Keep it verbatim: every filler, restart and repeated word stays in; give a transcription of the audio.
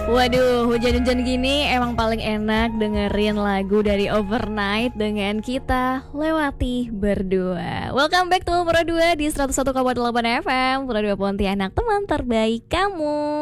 Waduh, hujan-hujan gini emang paling enak dengerin lagu dari Overnight dengan kita lewati berdua. Welcome back to Pro dua di seratus satu koma delapan F M Pro dua Pontianak, teman terbaik kamu.